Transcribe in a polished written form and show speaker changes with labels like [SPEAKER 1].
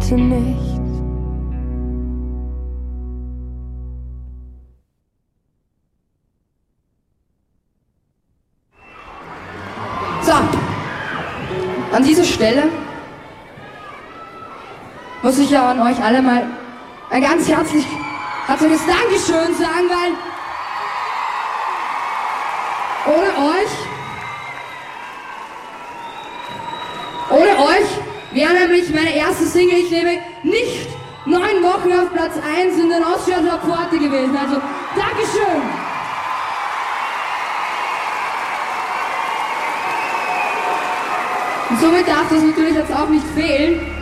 [SPEAKER 1] heute nicht. So, an dieser Stelle muss ich ja an euch alle mal ein ganz herzliches Dankeschön sagen, weil ohne euch wäre nämlich meine erste Single, Ich lebe, nicht 9 Wochen auf Platz 1 in den Austrian Top 40 gewesen. Also, Dankeschön! Und somit darf das natürlich jetzt auch nicht fehlen.